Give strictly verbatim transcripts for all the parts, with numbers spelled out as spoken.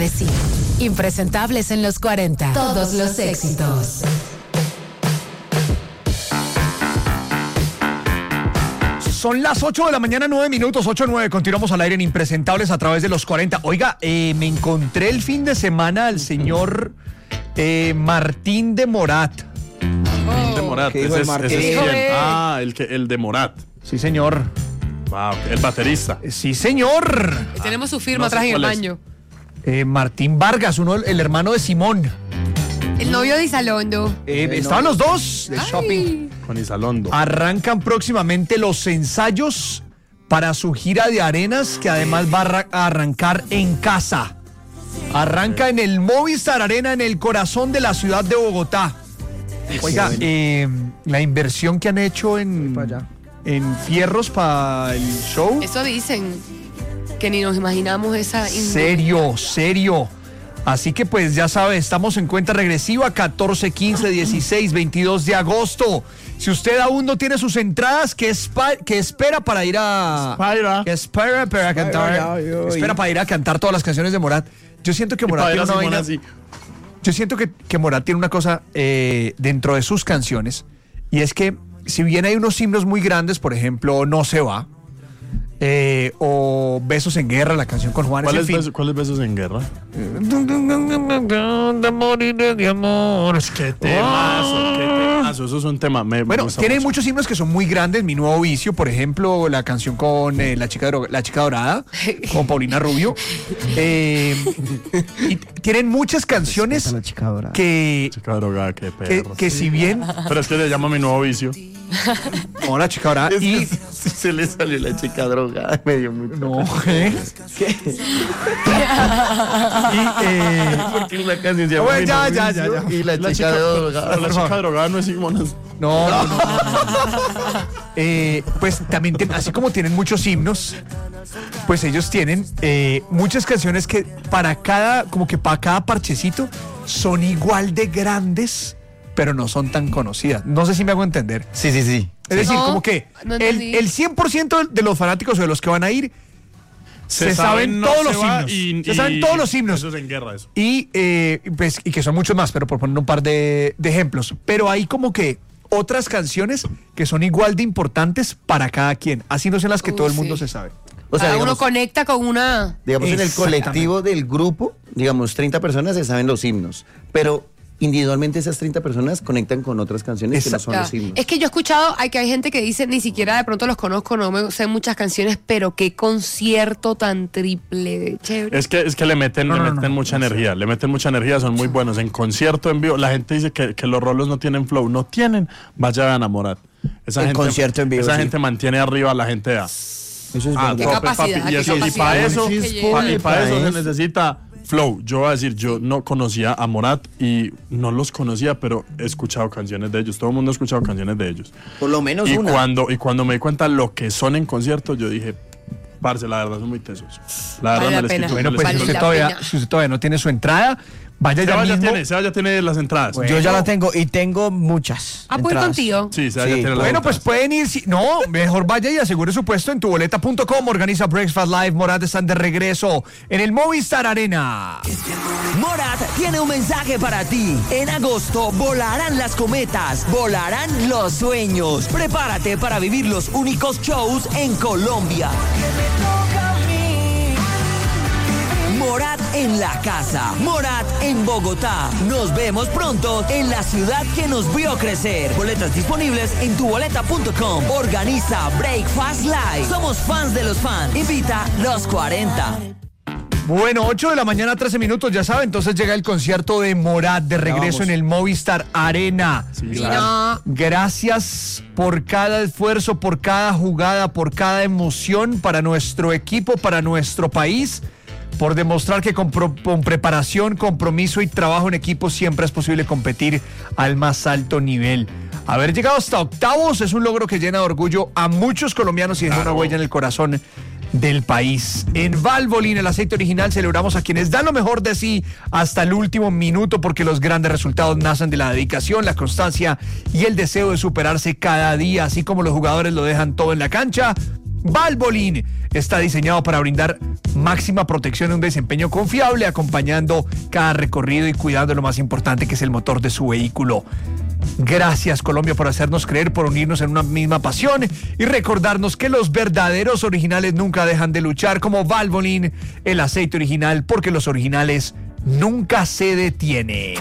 de sí. Impresentables en los cuarenta. Todos los éxitos. Son las ocho de la mañana, nueve minutos, ocho nueve. Continuamos al aire en Impresentables a través de los cuarenta. Oiga, eh, me encontré el fin de semana al señor eh, Martín de Morat. Oh. De Morat, ese es, ese es quién. Ah, el, que, el de Morat. Sí, señor. Wow, el baterista. Sí, señor. Ah, tenemos su firma no atrás en el es. baño. Eh, Martín Vargas, uno, el hermano de Simón. El novio de Isalondo. Eh, estaban los dos de Ay. shopping. Con Isalondo. Arrancan próximamente los ensayos para su gira de arenas, que además va a, arra- a arrancar en casa. Arranca en el Movistar Arena, en el corazón de la ciudad de Bogotá. Oiga, eh, la inversión que han hecho en, en fierros para el show. Eso dicen, que ni nos imaginamos esa... Serio, serio. Así que pues ya sabe, estamos en cuenta regresiva, catorce, quince, dieciséis, veintidós de agosto. Si usted aún no tiene sus entradas, ¿qué, espa- qué espera para ir a... Espera. ¿Qué espera para cantar? Ay, ay, ay. Espera para ir a cantar todas las canciones de Morat. Yo siento que Morat tiene una vaina... Así. Yo siento que, que Morat tiene una cosa eh, dentro de sus canciones, y es que si bien hay unos himnos muy grandes, por ejemplo, No se va, eh, o Besos en Guerra, la canción con Juanes, ¿Cuáles en fin. besos, ¿Cuáles besos en guerra? De amor y de amor. Qué temazo, qué temazo. Eso es un tema. Me, Bueno, me gusta tiene mucho. muchos himnos que son muy grandes. Mi nuevo vicio, por ejemplo, la canción con eh, la, chica Dro- la chica dorada, con Paulina Rubio. Eh, y tienen muchas canciones La chica dorada. que, Chica drogada, qué que, perro. que si bien... Pero es que le llama mi nuevo vicio. No, la chica dorada. Y, Si se le salió la chica drogada, me dio mucho. no, ¿eh? Y, eh, Porque una canción se llama Bueno, Mi ya, novio ya, ya, ya. Y la, La chica, chica, drogada. pero la chica drogada no es Simonas. No, no, no. Eh, pues también, ten- así como tienen muchos himnos, pues ellos tienen eh, muchas canciones que para cada, como que para cada parchecito, son igual de grandes, pero no son tan conocidas. No sé si me hago entender. Sí, sí, sí. Es decir, No, como que no el, entendí. el cien por ciento de los fanáticos o de los que van a ir se, saben No todos se los va himnos. y- se y- saben todos los himnos. Eso es en guerra, eso. Y, eh, pues, y que son muchos más, pero por poner un par de, de ejemplos. Pero hay como que otras canciones que son igual de importantes para cada quien. Así no son las que Uh, todo el mundo sí. se sabe. O sea, Cada uno digamos, conecta con una... digamos en el Exactamente. colectivo del grupo, digamos, treinta personas se saben los himnos. Pero individualmente esas treinta personas conectan con otras canciones que no son Ya. los himnos. Es que yo he escuchado, hay que hay gente que dice, ni siquiera de pronto los conozco, no me sé muchas canciones, pero qué concierto tan triple de chévere. Es que, es que le meten, No, le no, meten no, mucha energía, le meten mucha energía, son muy buenos. En concierto, en vivo, la gente dice que, que los rolos no tienen flow. No tienen, vayan a Morat. Esa En gente, concierto en vivo, Esa sí. gente mantiene arriba a la gente A. Eso es Ah, verdad. Qué tope, capacidad, papi. qué Y, eso, y capacidad. para eso, Que Sí, llega. pa- y para eso se eso. necesita flow. Yo voy a decir, yo no conocía a Morat y no los conocía, pero he escuchado canciones de ellos. Todo el mundo ha escuchado canciones de ellos. Por lo menos Y una. cuando, y cuando me di cuenta lo que son en concierto, yo dije, parce, la verdad son muy tesos. La verdad Vale me la les pena. quito- Bueno, me pues les si Vale quito usted, la todavía, pena. si usted todavía no tiene su entrada, vaya ya Seba ya mismo. tiene, Seba ya tiene las entradas. Bueno. Yo ya la tengo y tengo muchas. Ah, ¿puedo ir entradas. contigo? Sí, Seba ya Sí. tiene las Bueno, pues entradas. pueden ir. si- No, mejor vaya y asegure su puesto en tu boleta punto com. Organiza Breakfast Live. Morat están de regreso en el Movistar Arena. Morat tiene un mensaje para ti. En agosto volarán las cometas, volarán los sueños. Prepárate para vivir los únicos shows en Colombia. Morat en la casa, Morat en Bogotá. Nos vemos pronto en la ciudad que nos vio crecer. Boletas disponibles en tu boleta punto com. Organiza Breakfast Live. Somos fans de los fans. Invita los cuarenta. Bueno, ocho de la mañana, trece minutos, ya saben. Entonces llega el concierto de Morat de regreso en el Movistar Arena. Sí, Sí, claro. no. Gracias por cada esfuerzo, por cada jugada, por cada emoción para nuestro equipo, para nuestro país, por demostrar que con, pro- con preparación, compromiso y trabajo en equipo siempre es posible competir al más alto nivel. Haber llegado hasta octavos es un logro que llena de orgullo a muchos colombianos y deja una huella en el corazón del país. En Valvoline, el aceite original, celebramos a quienes dan lo mejor de sí hasta el último minuto, porque los grandes resultados nacen de la dedicación, la constancia y el deseo de superarse cada día. Así como los jugadores lo dejan todo en la cancha, Valvoline está diseñado para brindar máxima protección y un desempeño confiable, acompañando cada recorrido y cuidando lo más importante, que es el motor de su vehículo. Gracias, Colombia, por hacernos creer, por unirnos en una misma pasión y recordarnos que los verdaderos originales nunca dejan de luchar, como Valvoline, el aceite original, porque los originales nunca se detienen.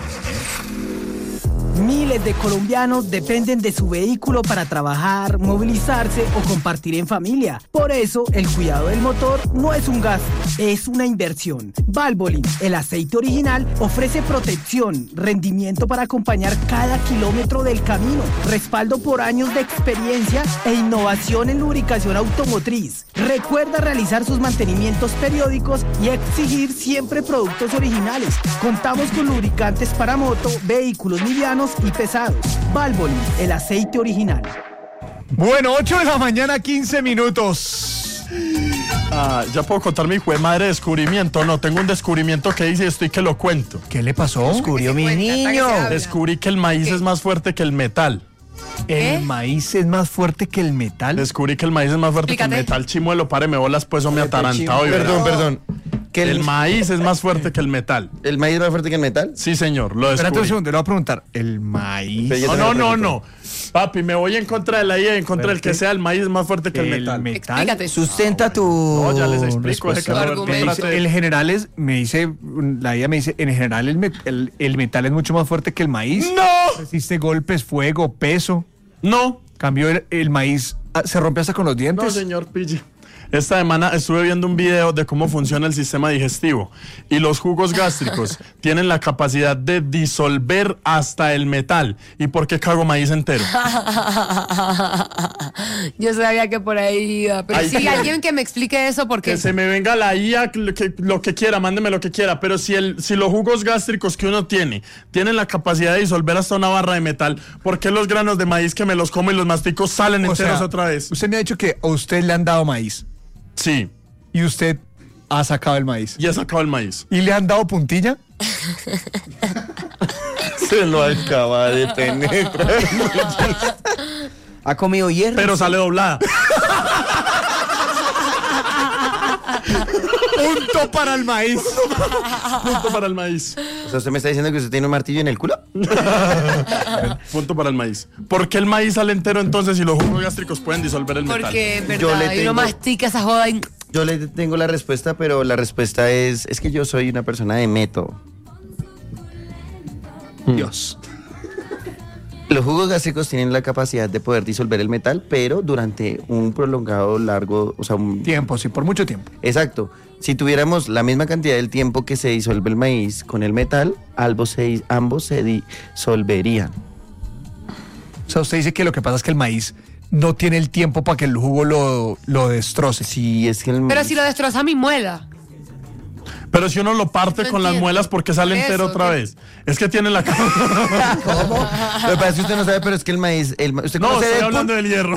Miles de colombianos dependen de su vehículo para trabajar, movilizarse o compartir en familia. Por eso, el cuidado del motor no es un gasto, es una inversión. Valvoline, el aceite original, ofrece protección, rendimiento para acompañar cada kilómetro del camino, respaldo por años de experiencia e innovación en lubricación automotriz. Recuerda realizar sus mantenimientos periódicos y exigir siempre productos originales. Contamos con lubricantes para moto, vehículos livianos y pesados. Valvoline, el aceite original. Bueno, ocho de la mañana, quince minutos. Ah, ya puedo contar mi hijo de madre descubrimiento. No, tengo un descubrimiento que hice y estoy que lo cuento. ¿Qué le pasó? Descubrió mi Cuenta, niño. que se habla. Descubrí que el maíz ¿Qué? es más fuerte que el metal. ¿Qué? ¿El maíz es más fuerte que el metal? Descubrí que el maíz es más fuerte Explícate. que el metal. Chimuelo, páreme bolas, pues, o me atarantado. y Perdón, verá. perdón. ¿Que El el, maíz es más fuerte que el metal. ¿El maíz es más fuerte que el metal? Sí, señor, lo Espérate un descubrí. segundo, le voy a preguntar. ¿El maíz? Pero yo No, también no, no, pregunto. no. Papi, me voy en contra de la I A y en contra del que sea. El maíz es más fuerte que el, metal. Explícate. Sustenta tu. No, ya les explico. respuesta. es que Tu Robert, argumento. Me trate dice, de- el general es, me dice, la I A me dice, en general el, me- el, el metal es mucho más fuerte que el maíz. ¡No! Resiste golpes, fuego, peso. No, Cambio el, el maíz, ah, se rompe hasta con los dientes. no, señor Pille. Esta semana estuve viendo un video de cómo funciona el sistema digestivo y los jugos gástricos tienen la capacidad de disolver hasta el metal. ¿Y por qué cago maíz entero? Yo sabía que por ahí iba. Pero Ay, sí, sí. alguien que me explique eso, porque Que se me venga la I A, que, que- lo que quiera, mándeme lo que quiera. Pero si, el, si los jugos gástricos que uno tiene tienen la capacidad de disolver hasta una barra de metal, ¿por qué los granos de maíz que me los como y los mastico salen O enteros sea, otra vez? Usted me ha dicho que a usted le han dado maíz Sí, y usted ha sacado el maíz. ya he sacado el maíz. ¿Y le han dado puntilla? Se lo acaba de tener. ¿Ha comido hierro? Pero sale doblada. Punto para el maíz. Punto para el maíz. O sea, ¿usted me está diciendo que usted tiene un martillo en el culo? Punto para el maíz. ¿Por qué el maíz sale entero entonces si los jugos gástricos pueden disolver el metal? porque en Yo verdad, le y uno tengo- mastica esa joda y... Yo le tengo la respuesta, pero la respuesta es, es que yo soy una persona de método. Dios. Los jugos gástricos tienen la capacidad de poder disolver el metal, pero durante un prolongado largo, o sea, un Tiempo, sí, por mucho tiempo. Exacto. Si tuviéramos la misma cantidad del tiempo que se disuelve el maíz con el metal, ambos se, ambos se disolverían. O sea, usted dice que lo que pasa es que el maíz no tiene el tiempo para que el jugo lo, lo destroce. Si es que el Pero si lo destroza mi muela. Pero si uno lo parte No con las entiendo. muelas, ¿por qué sale Eso, entero otra ¿qué? vez? Es que tiene la... ¿Cómo? Lo que pasa es que usted no sabe, pero es que el maíz... El, ma- ¿Usted No, conoce estoy Deadpool? hablando del hierro.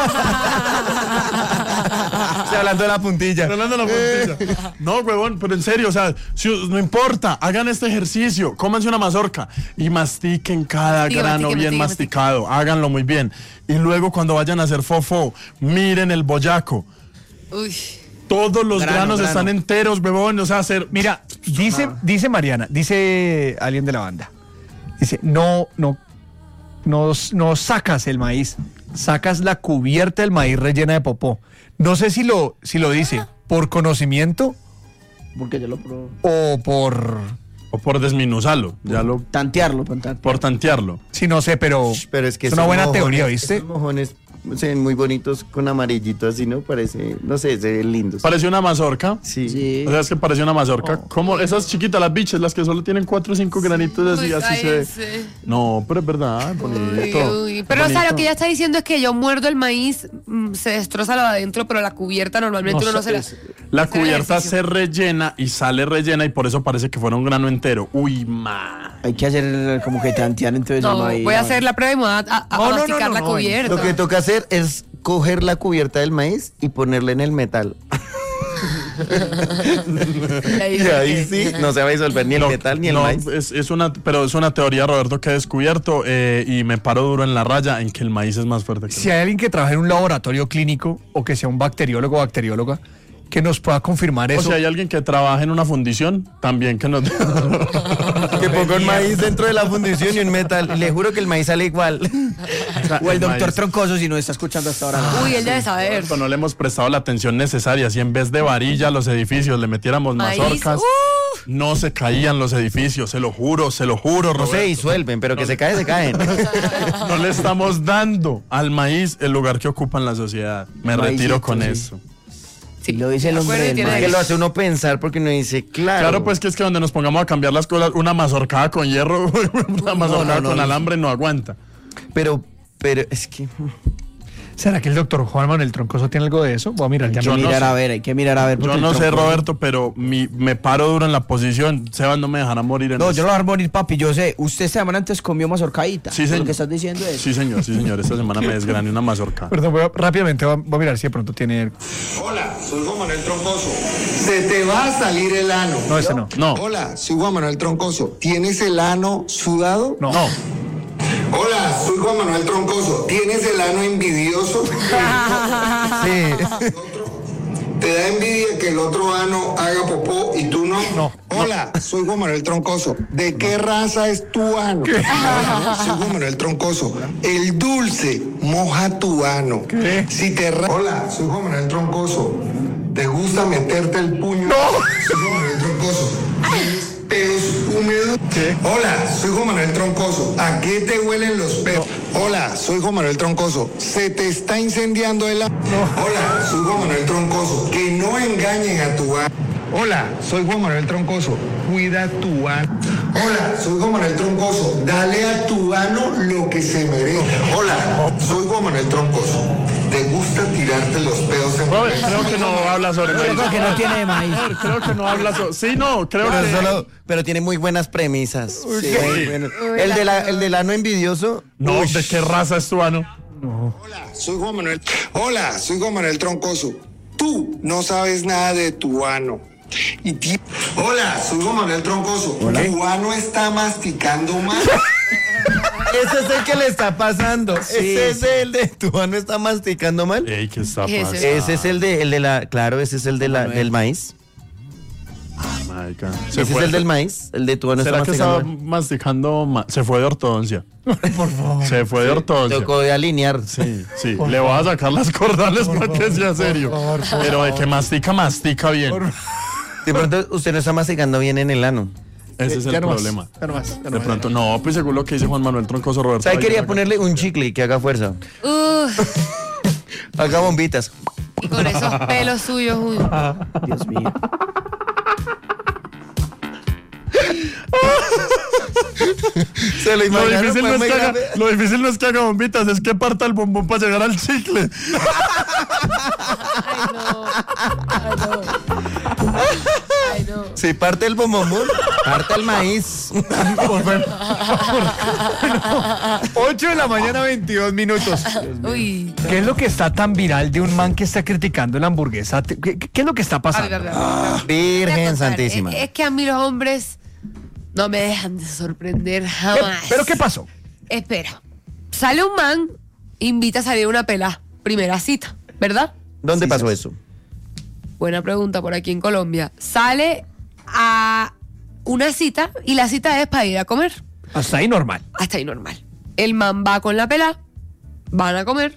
Estoy hablando de la puntilla. Estoy hablando de la puntilla. No, huevón, pero en serio, o sea, si, no importa, hagan este ejercicio, cómanse una mazorca y mastiquen cada Mastique, grano mastique, bien mastique, masticado, háganlo muy bien. Y luego cuando vayan a hacer fofo, miren el boyaco. Uy. Todos los Grano, granos grano. están enteros, huevón, o sea, hacer... Mira, dice, dice Mariana, dice alguien de la banda, dice, no, no, no, no sacas el maíz, sacas la cubierta del maíz rellena de popó. No sé si lo, si lo dice por conocimiento Porque yo lo puedo o por, O por desminuzarlo, ya lo... tantearlo, tantear. Por tantearlo. sí, no sé, pero, Pero es que es una esos buena mojones- teoría, ¿viste? esos mojones se ven muy bonitos con amarillito así, ¿no? Parece, no sé, se ven lindos. Parece una mazorca. Sí. Sí. O sea, es que parece una mazorca. Como esas chiquitas, las biches, las que solo tienen cuatro o cinco granitos así, Uy, así se ve. cállense. No, pero es verdad, Uy, bonito. uy. Pero o sea, bonito. lo que ella está diciendo es que yo muerdo el maíz, mm, se destroza lo de adentro, pero la cubierta normalmente No, uno no se la... es- La hacer el cubierta ejercicio. se rellena y sale rellena y por eso parece que fuera un grano entero. Uy, ma. Hay que hacer como que tantear entonces No, el maíz. voy a hacer la prueba y me voy a, a- a No, no, no, masticar no, la no, cubierta. Lo que toca hacer es coger la cubierta del maíz y ponerla en el metal. Y ahí sí, no se va a disolver ni el No, metal ni el no, maíz. Es, es una, pero es una teoría, Roberto, que he descubierto eh, y me paro duro en la raya en que el maíz es más fuerte que el Si hay alguien que trabaje en un laboratorio clínico o que sea un bacteriólogo o bacterióloga que nos pueda confirmar O eso. si hay alguien que trabaja en una fundición, también que nos... Que ponga un maíz dentro de la fundición y un metal. Le juro que el maíz sale igual. O el doctor maíz. Troncoso, si no está escuchando hasta ahora. Uy, él debe saber. Roberto, no le hemos prestado la atención necesaria. Si en vez de varilla a los edificios le metiéramos Maíz, mazorcas, uh. no se caían los edificios, se lo juro, se lo juro, No se Roberto. disuelven, pero que se caen, se caen. No le estamos dando al maíz el lugar que ocupa en la sociedad. Me Maízito, retiro con sí. eso. Sí, lo dice el hombre Acuérdate, del tiene maíz. Que lo hace uno pensar porque uno dice, claro. Claro, pues que es que donde nos pongamos a cambiar las cosas, una mazorcada con hierro, una mazorcada no, no, con no. alambre no aguanta. Pero, pero es que. ¿Será que el doctor Juan Manuel Troncoso tiene algo de eso? Voy a mirar ya. Yo Hay que no mirar sé. a ver, hay que mirar a ver. Yo porque no el sé, Troncoso- Roberto, pero mi, me paro duro en la posición. Sebas no me dejará morir en No, eso. yo no lo voy a dejar morir, papi. Yo sé, usted esta semana antes comió mazorcaíta. Sí, Lo señor. que estás diciendo es. Sí, señor, sí, señor. Esta semana me desgrané una mazorca. Perdón, voy a- rápidamente voy a, voy a mirar si de pronto tiene. Hola, soy Juan Manuel Troncoso. Se te va a salir el ano. No, ese no. No, Hola, soy Juan Manuel Troncoso. ¿Tienes el ano sudado? No. no. Hola, soy Juan Manuel Troncoso. ¿Tienes el ano envidioso? Sí. ¿Te da envidia que el otro ano haga popó y tú no? No, Hola, soy Juan Manuel Troncoso. ¿De qué raza es tu ano? Hola, soy Juan Manuel Troncoso. El dulce moja tu ano. ¿Qué? Si te ra- Hola, soy Juan Manuel Troncoso. ¿Te gusta meterte el puño? No. Soy Juan Manuel Troncoso. ¿Tienes pelos húmedos? ¿Qué? Hola, soy Juan Manuel Troncoso. ¿A qué te huelen los pelos? Hola, soy Juan Manuel Troncoso. ¿Se te está incendiando el ano? Hola, soy Juan Manuel Troncoso. Que no engañen a tu ano. Hola, soy Juan Manuel Troncoso. Cuida tu ano. Hola, soy Juan Manuel Troncoso. Dale a tu ano lo que se merece. Hola, soy Juan Manuel Troncoso. ¿Te gusta tirarte los pedos en Robert, creo que no habla sobre Yo maíz. creo que no tiene de maíz. Robert, creo que no habla sobre... Sí, no, creo Pero, que... solo- pero tiene muy buenas premisas. Sí. Muy buenas. El, de la, el del ano envidioso. No, ¿de qué raza es tu ano? Hola, soy Juan Manuel. Hola, soy Juan Manuel Troncoso. Tú no sabes nada de tu ano. Y ti- Hola, soy Juan Manuel Troncoso. Tu ano está masticando mal. Ese es el que le está pasando. Ese es el de tu ano está masticando mal. Ey, ¿qué está Ese. pasando? Ese es el de, el de la. Claro, ese es el de la, del maíz. Marica. Ese es el del maíz. El de tu ano está ¿Será que masticando estaba mal. masticando? ma- Se fue de ortodoncia. Por favor. Se fue de ortodoncia. Tocó de alinear. Sí, sí. Le voy a sacar las cordales para que sea serio. favor, por Pero de que mastica, mastica bien. De pronto usted no está masticando bien en el ano. Ese es Ya el no más, problema. ya no más, ya no De más. pronto, no, pues según lo que dice Juan Manuel Troncoso, Roberto. ¿Sabe? hay que Quería sacar- ponerle un chicle y que haga fuerza. Uh, Haga bombitas. y con esos pelos suyos, uy. Dios mío. Se lo Lo imaginaron, difícil, fue no es muy que haga, grave. lo difícil no es que haga bombitas, es que parta el bombón para llegar al chicle. Ay, no. Ay, no. Ay, no. Si parte el bombomón, parte el maíz. ocho de la mañana, veintidós minutos. Uy. ¿Qué es lo que está tan viral de un man que está criticando la hamburguesa? ¿Qué, qué- qué es lo que está A pasando? ver, a ver, a ver, a ver. Voy a Virgen contar. Santísima. Es, es que a mí los hombres no me dejan de sorprender ¿Qué- jamás. ¿Pero qué pasó? Espera. Sale un man, invita a salir una pela. Primera cita, ¿verdad? ¿Dónde pasó eso? Buena pregunta por aquí en Colombia. Sale a una cita y la cita es para ir a comer. Hasta ahí normal. Hasta ahí normal. El man va con la pela, van a comer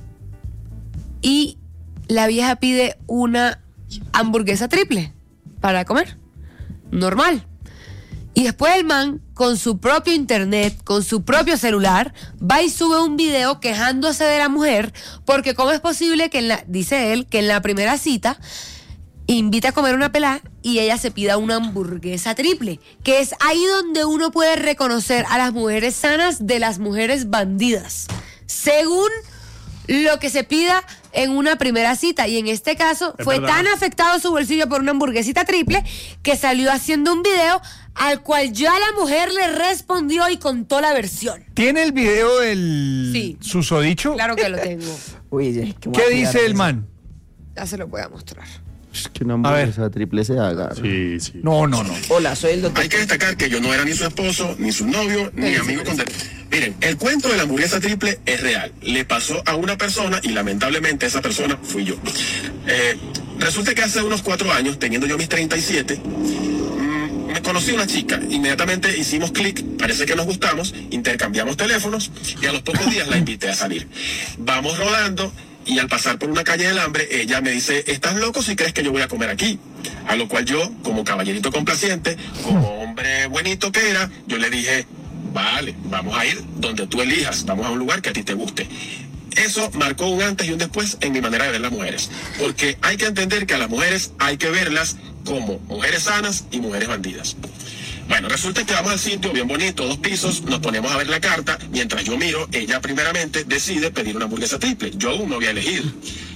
y la vieja pide una hamburguesa triple para comer. Normal. Y después el man, con su propio internet, con su propio celular, va y sube un video quejándose de la mujer, porque cómo es posible que, en la, dice él, que en la primera cita invita a comer una pelada y ella se pida una hamburguesa triple, que es ahí donde uno puede reconocer a las mujeres sanas de las mujeres bandidas, según lo que se pida en una primera cita. Y en este caso Es fue verdad. tan afectado su bolsillo por una hamburguesita triple que salió haciendo un video al cual ya la mujer le respondió y contó la versión. ¿Tiene el video del Sí. susodicho? Claro que lo tengo. Uy, qué, ¿Qué dice el man? Ya se lo voy a mostrar. Es que una hamburguesa triple se haga. Sí, sí. No, no, no. Hola, soy el doctor. Hay que destacar que yo no era ni su esposo, ni su novio, ni amigo con... Miren, el cuento de la hamburguesa triple es real. Le pasó a una persona y lamentablemente esa persona fui yo. Eh, resulta que hace unos cuatro años, teniendo yo mis treinta y siete, mmm, me conocí a una chica. Inmediatamente hicimos clic, parece que nos gustamos, intercambiamos teléfonos y a los pocos días la invité a salir. Vamos rodando. Y al pasar por una calle del hambre, ella me dice, ¿estás loco si crees que yo voy a comer aquí? A lo cual yo, como caballerito complaciente, como hombre buenito que era, yo le dije, vale, vamos a ir donde tú elijas, vamos a un lugar que a ti te guste. Eso marcó un antes y un después en mi manera de ver las mujeres. Porque hay que entender que a las mujeres hay que verlas como mujeres sanas y mujeres bandidas. Bueno, resulta que vamos al sitio, bien bonito, dos pisos, nos ponemos a ver la carta, mientras yo miro, ella primeramente decide pedir una hamburguesa triple, yo aún no había elegido.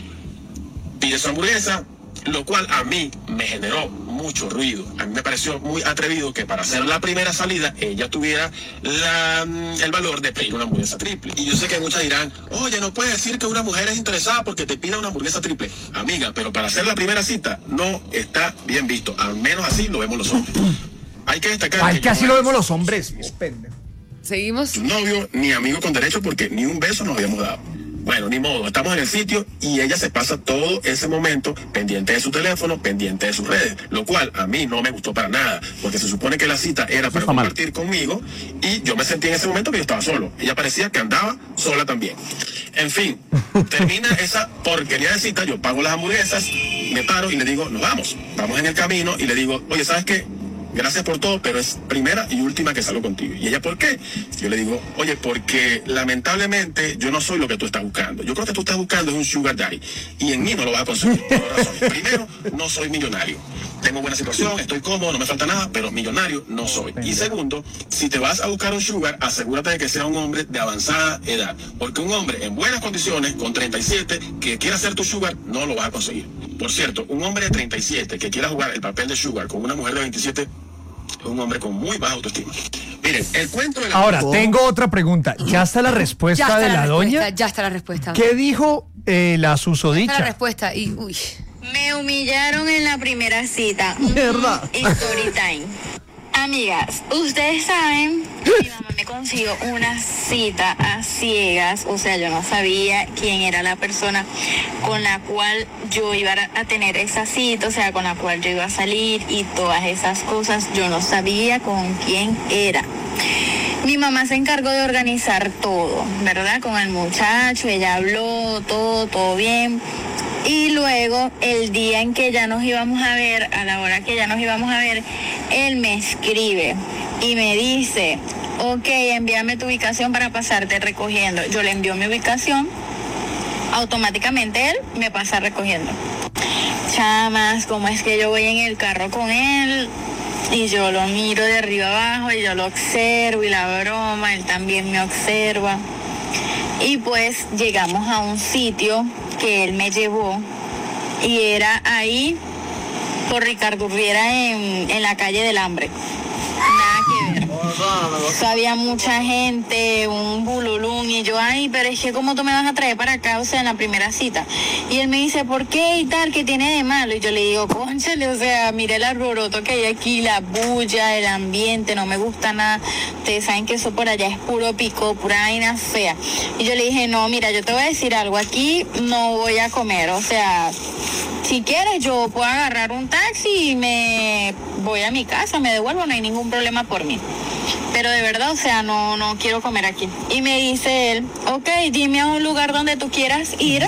Pide su hamburguesa, lo cual a mí me generó mucho ruido. A mí me pareció muy atrevido que para hacer la primera salida, ella tuviera la, el valor de pedir una hamburguesa triple. Y yo sé que muchas dirán, oye, no puedes decir que una mujer es interesada porque te pida una hamburguesa triple. Amiga, pero para hacer la primera cita, no está bien visto, al menos así lo vemos los hombres. Hay que destacar Ay, que, que así no lo es vemos los hombres. Es pendejo. Seguimos. su novio ni amigo con derecho porque ni un beso nos habíamos dado. Bueno, ni modo, estamos en el sitio y ella se pasa todo ese momento pendiente de su teléfono, pendiente de sus redes, lo cual a mí no me gustó para nada, porque se supone que la cita era para compartir conmigo y yo me sentí en ese momento que yo estaba solo. Ella parecía que andaba sola también. En fin, termina esa porquería de cita, yo pago las hamburguesas, me paro y le digo, nos vamos. Vamos en el camino y le digo, oye, ¿sabes qué? Gracias por todo, pero es primera y última que salgo contigo. ¿Y ella por qué? Yo le digo, oye, porque lamentablemente yo no soy lo que tú estás buscando. Yo creo que tú estás buscando es un sugar daddy. Y en mí no lo vas a conseguir por dos razones. Primero, no soy millonario. Tengo buena situación, estoy cómodo, no me falta nada, pero millonario no soy. Y segundo, si te vas a buscar un sugar, asegúrate de que sea un hombre de avanzada edad. Porque un hombre en buenas condiciones, con treinta y siete, que quiera ser tu sugar, no lo vas a conseguir. Por cierto, un hombre de treinta y siete que quiera jugar el papel de sugar con una mujer de veintisiete, es un hombre con muy baja autoestima. Miren, el cuento de la... Ahora, tengo otra pregunta. ¿Ya está la respuesta Ya está de la la, respuesta, doña? ya está la respuesta. ¿Qué dijo eh, la Ya está la susodicha? respuesta y uy. Me humillaron en la primera cita. ¿Verdad? Y story time. Amigas, ustedes saben que mi mamá me consiguió una cita a ciegas, o sea, yo no sabía quién era la persona con la cual yo iba a tener esa cita, o sea, con la cual yo iba a salir y todas esas cosas, yo no sabía con quién era. Mi mamá se encargó de organizar todo, ¿verdad? Con el muchacho, ella habló, todo, todo bien. Y luego, el día en que ya nos íbamos a ver, a la hora que ya nos íbamos a ver, él me escribe y me dice, ok, envíame tu ubicación para pasarte recogiendo. Yo le envío mi ubicación, automáticamente él me pasa recogiendo. Chamas, ¿cómo es que yo voy en el carro con él? Y yo lo miro de arriba abajo y yo lo observo y la broma, él también me observa. Y pues llegamos a un sitio que él me llevó y era ahí por Ricardo Urriera en, en la calle del Hambre. Nada que ver. O sea, había mucha gente, un bululún y yo, ay, pero es que ¿cómo tú me vas a traer para acá? O sea, en la primera cita. Y él me dice, ¿por qué y tal? ¿Qué tiene de malo? Y yo le digo, cónchale, o sea, mire el alboroto que hay aquí, la bulla, el ambiente, no me gusta nada. Ustedes saben que eso por allá es puro pico, pura vaina fea. Y yo le dije, no, mira, yo te voy a decir algo, aquí no voy a comer, o sea... Si quieres, yo puedo agarrar un taxi y me voy a mi casa, me devuelvo, no hay ningún problema por mí. Pero de verdad, o sea, no, no quiero comer aquí. Y me dice él, ok, dime a un lugar donde tú quieras ir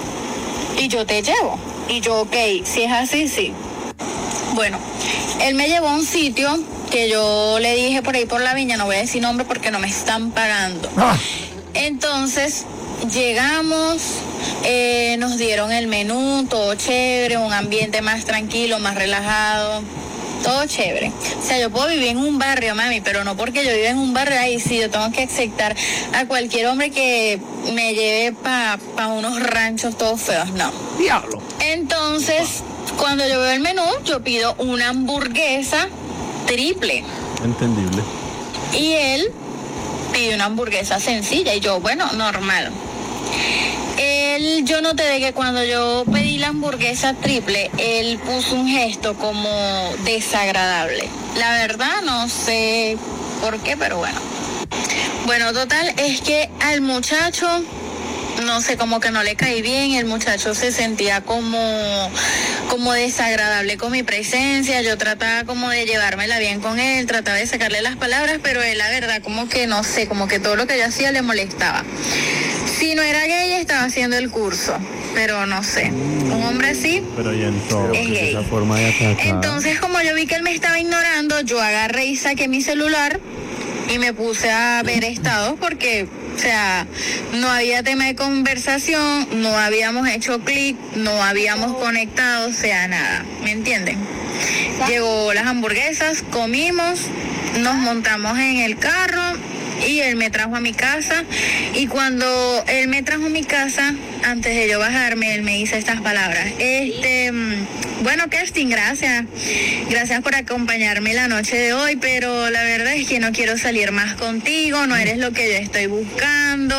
y yo te llevo. Y yo, ok, si es así, sí. Bueno, él me llevó a un sitio que yo le dije por ahí por la viña, no voy a decir nombre porque no me están pagando. Ah. Entonces... Llegamos, eh, nos dieron el menú, todo chévere, un ambiente más tranquilo, más relajado, todo chévere. O sea, yo puedo vivir en un barrio, mami, pero no porque yo viva en un barrio ahí, sí, yo tengo que aceptar a cualquier hombre que me lleve para pa unos ranchos todos feos, no. Diablo. Entonces, cuando yo veo el menú, yo pido una hamburguesa triple. Entendible. Y él pide una hamburguesa sencilla y yo, bueno, normal. Él él, yo noté de que cuando yo pedí la hamburguesa triple, él puso un gesto como desagradable. La verdad, no sé por qué, pero bueno. Bueno, total, es que al muchacho, no sé, como que no le caí bien, el muchacho se sentía como, como desagradable con mi presencia, yo trataba como de llevármela bien con él, trataba de sacarle las palabras, pero él la verdad como que no sé, como que todo lo que yo hacía le molestaba. Si no era gay, estaba haciendo el curso, pero no sé, un hombre así Pero y entonces, es gay. Esa forma de atacar. Entonces, como yo vi que él me estaba ignorando, yo agarré y saqué mi celular y me puse a ver estados porque, o sea, no había tema de conversación, no habíamos hecho clic, no habíamos conectado, o sea, nada, ¿me entienden? Llegó las hamburguesas, comimos, nos montamos en el carro y él me trajo a mi casa, y cuando él me trajo a mi casa, antes de yo bajarme, él me dice estas palabras: este, bueno, Kerstin, gracias, gracias por acompañarme la noche de hoy, pero la verdad es que no quiero salir más contigo, no eres lo que yo estoy buscando,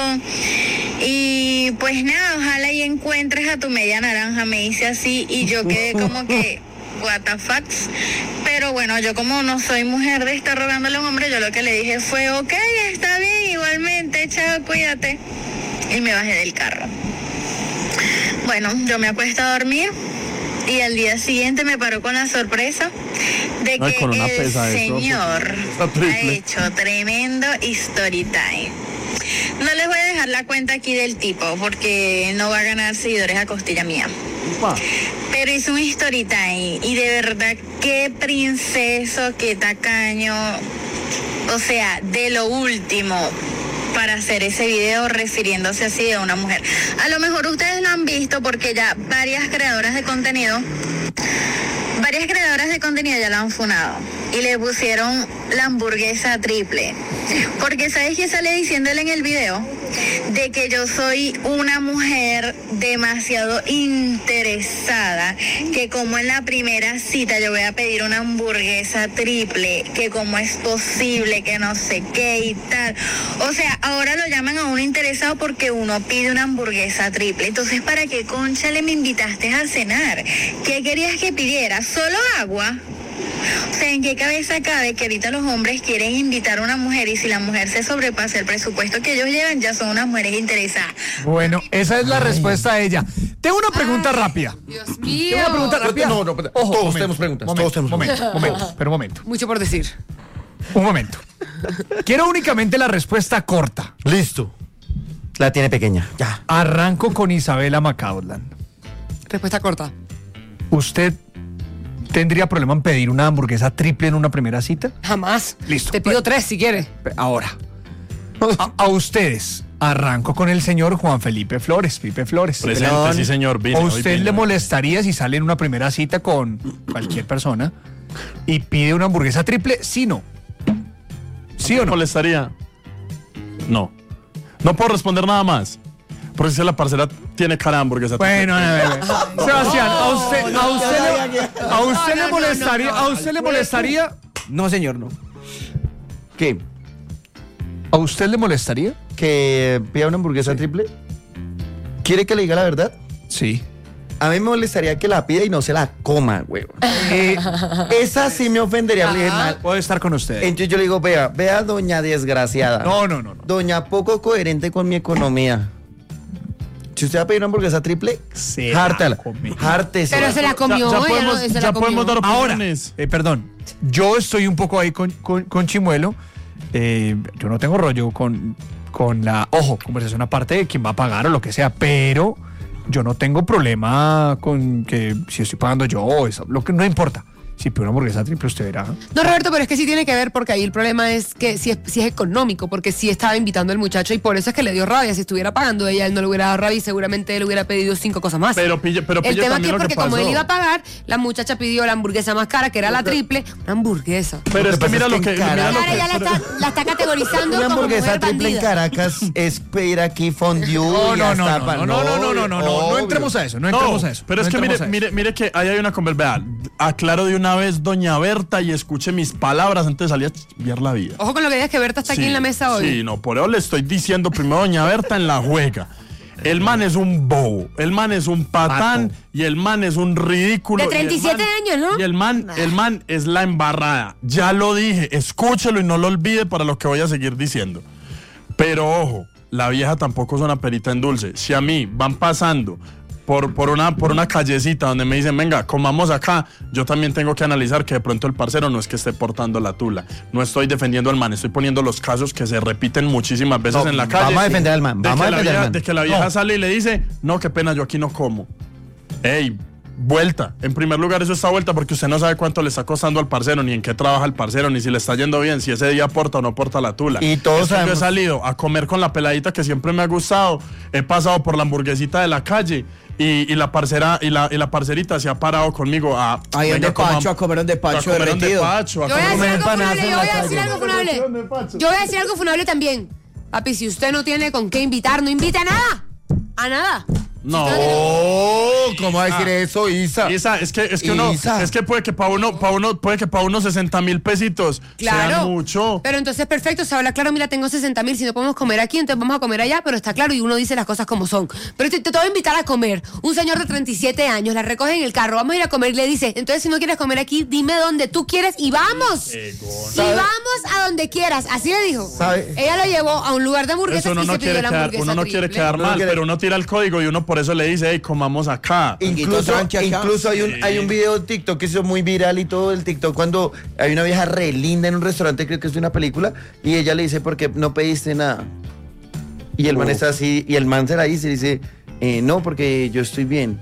y pues nada, ojalá y encuentres a tu media naranja, me dice así, y yo quedé como que what the fuck. Pero bueno, yo como no soy mujer de estar rogándole a un hombre, yo lo que le dije fue: ok, está bien, igualmente, chao, cuídate. Y me bajé del carro. Bueno, yo me acuesto a dormir y al día siguiente me paró con la sorpresa de Ay, que con una el pesa eso, señor esa ha triple. hecho tremendo story time. No les voy a dejar la cuenta aquí del tipo porque no va a ganar seguidores a costilla mía. Pero hizo un story time y de verdad qué princeso, qué tacaño, o sea, de lo último para hacer ese video refiriéndose así a una mujer. A lo mejor ustedes lo han visto porque ya varias creadoras de contenido, varias creadoras de contenido ya la han funado y le pusieron la hamburguesa triple. Porque ¿sabes qué sale diciéndole en el video? De que yo soy una mujer demasiado interesada, que como en la primera cita yo voy a pedir una hamburguesa triple, que cómo es posible, que no sé qué y tal. O sea, ahora lo llaman a uno interesado porque uno pide una hamburguesa triple. Entonces, ¿para qué conchale me invitaste a cenar? ¿Qué querías que pidiera? ¿Solo agua? O sea, ¿en qué cabeza cabe que ahorita los hombres quieren invitar a una mujer y si la mujer se sobrepasa el presupuesto que ellos llevan, ya son unas mujeres interesadas? Bueno, esa es la respuesta de ella. Tengo una pregunta Ay, rápida. Dios mío. Tengo una pregunta rápida. No, no, Ojo, todos momento, tenemos preguntas, momento, todos tenemos momento, preguntas. momento, pero un momento. Mucho por decir. Un momento. Quiero únicamente la respuesta corta. Listo. La tiene pequeña. Ya. Arranco con Isabela Macaulay. Respuesta corta. ¿Usted tendría problema en pedir una hamburguesa triple en una primera cita? Jamás. Listo. Te pido tres si quieres. Ahora, a, a ustedes, arranco con el señor Juan Felipe Flores, Pipe Flores. Presente, sí, señor. Vine, ¿A hoy usted vine. le molestaría si sale en una primera cita con cualquier persona y pide una hamburguesa triple? Sí, no. ¿Sí o ¿Me no? molestaría? No. No puedo responder nada más. Porque si la parcera tiene cara de hamburguesa. Bueno, a ver, a ver. Sebastián, ¿a usted, a usted, le, a usted le molestaría? ¿A usted le molestaría? No, señor, no. ¿Qué? ¿A usted le molestaría? ¿Que pida una hamburguesa triple? ¿Quiere que le diga la verdad? Sí. A mí me molestaría que la pida y no se la coma, güey. Eh, esa sí me ofendería. Le dije, mal. Puedo estar con usted. Entonces yo le digo, vea, vea, doña desgraciada. No, no, no, no. Doña poco coherente con mi economía. Si usted va a pedir una hamburguesa triple, Se la hártala. come. Hártese. Pero se la comió. ya ella podemos, no- se la ya comió. podemos dar Ahora, opiniones. eh, perdón, yo estoy un poco ahí con, con, con Chimuelo. Eh, yo no tengo rollo con, con la, ojo, conversación aparte de quién va a pagar o lo que sea, pero yo no tengo problema con que si estoy pagando yo o eso, lo que no importa. Si pido una hamburguesa triple, usted verá. No, Roberto, pero es que sí tiene que ver porque ahí el problema es que si es, si es económico, porque sí estaba invitando al muchacho y por eso es que le dio rabia. Si estuviera pagando ella, él no le hubiera dado rabia y seguramente él hubiera pedido cinco cosas más. Pero pille, pero el pille tema aquí también es lo que porque como pasó. él iba a pagar, la muchacha pidió la hamburguesa más cara, que era la triple, una hamburguesa. Pero es que mira lo que. en mira lo Ahora que- ya la está, la está categorizando Una como hamburguesa mujer triple en bandida. Caracas es pedir aquí fondue. No, y no, no, hasta no, pa- no, no, no, no, no, no, no, no obvio. entremos a eso, no No, entremos a eso. pero no es que mire, entremos a eso. mire, mire que ahí hay una conversación. Vea, aclaro de una vez, doña Berta, y escuche mis palabras antes de salir a cambiar la vida. Ojo con lo que digas que Berta está aquí Sí, en la mesa hoy. Sí, no, por eso le estoy diciendo primero doña Berta en la juega. El man es un bobo, el man es un patán Pato. y el man es un ridículo. De treinta y siete man, años, ¿no? Y el man, el man es la embarrada. Ya lo dije, escúchelo y no lo olvide para lo que voy a seguir diciendo. Pero ojo, la vieja tampoco es una perita en dulce. Si a mí van pasando por, por, una, por una callecita donde me dicen, venga, comamos acá, yo también tengo que analizar que de pronto el parcero no es que esté portando la tula. No estoy defendiendo al man, estoy poniendo los casos que se repiten muchísimas veces No, en la calle. vamos a defender al man, de vamos que a la defender al vieja- man. De que la vieja No. sale y le dice, no, qué pena, yo aquí no como. Ey, vuelta. En primer lugar, eso está vuelta porque usted no sabe cuánto le está costando al parcero, ni en qué trabaja el parcero, ni si le está yendo bien, si ese día aporta o no aporta la tula. Y todos Es que yo he sabemos- salido a comer con la peladita que siempre me ha gustado, he pasado por la hamburguesita de la calle y, y la parcera y la, y la parcerita se ha parado conmigo a Ahí donde venga, comam- Pacho, a comer donde Pacho a comer donde derretido. Pacho, a Yo voy a comer decir algo empanadas funable, en yo la voy a decir calle. algo funable. Yo voy a decir algo funable también. Papi, si usted no tiene con qué invitar, no invite a nada. A nada. No. Oh, ¿cómo va a decir eso, Isa? Isa, es que, es que uno, Isa. es que puede que para uno, para uno, puede que para uno sesenta mil pesitos Claro. sean mucho. Pero entonces perfecto, se habla claro, mira, tengo sesenta mil, si no podemos comer aquí, entonces vamos a comer allá, pero está claro y uno dice las cosas como son. Pero te, te voy a invitar a comer. Un señor de treinta y siete años, la recoge en el carro, vamos a ir a comer y le dice, entonces si no quieres comer aquí, dime dónde tú quieres y vamos. Y vamos a donde quieras. Así le dijo. ¿Sabe? Ella lo llevó a un lugar de hamburguesas Eso uno y no se pidió quiere la quedar, hamburguesa uno no quiere triple. quedar Uno no mal, quiere- pero uno tira el código y uno por eso le dice, hey, comamos acá. Incluso, tranqui acá. incluso hay un, Sí. hay un video de TikTok que se hizo muy viral y todo el TikTok cuando hay una vieja re linda en un restaurante, creo que es de una película, y ella le dice, ¿por qué no pediste nada? Y el man está así, y el man se la dice y dice, eh, no, porque yo estoy bien.